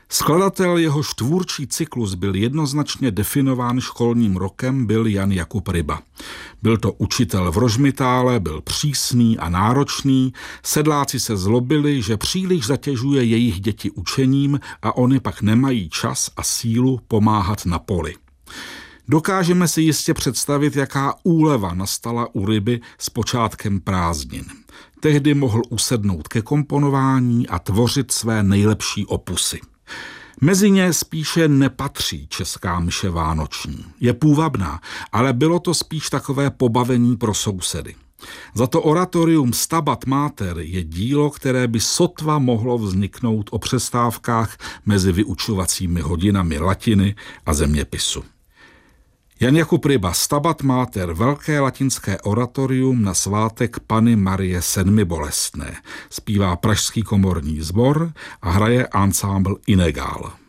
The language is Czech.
Skladatel, jehož tvůrčí cyklus byl jednoznačně definován školním rokem, byl Jan Jakub Ryba. Byl to učitel v Rožmitále, byl přísný a náročný, sedláci se zlobili, že příliš zatěžuje jejich děti učením a oni pak nemají čas a sílu pomáhat na poli. Dokážeme si jistě představit, jaká úleva nastala u Ryby s počátkem prázdnin. Tehdy mohl usednout ke komponování a tvořit své nejlepší opusy. Mezi ně spíše nepatří česká mše vánoční. Je půvabná, ale bylo to spíš takové pobavení pro sousedy. Za to oratorium Stabat Mater je dílo, které by sotva mohlo vzniknout o přestávkách mezi vyučovacími hodinami latiny a zeměpisu. Jan Jakub Ryba, Stabat Mater, velké latinské oratorium na svátek Panny Marie Sedmibolestné. Zpívá Pražský komorní sbor a hraje ansámbl Inegal.